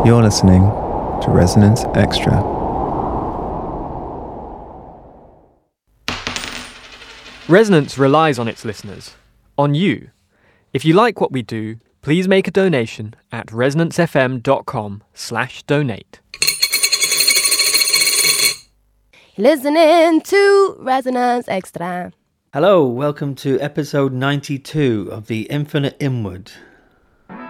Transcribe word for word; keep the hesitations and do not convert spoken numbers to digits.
You're listening to Resonance Extra. Resonance relies on its listeners, on you. If you like what we do, please make a donation at resonancefm.com slash donate. Listening to Resonance Extra. Hello, welcome to episode ninety-two of The Infinite Inward.